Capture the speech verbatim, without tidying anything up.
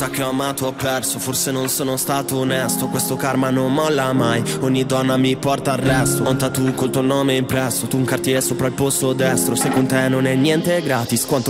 Che ho amato ho perso, forse non sono stato onesto. Questo karma non molla mai, ogni donna mi porta al resto. Ho un tattoo col tuo nome impresso, tu un Cartier sopra il polso destro. Se con te non è niente gratis, quanto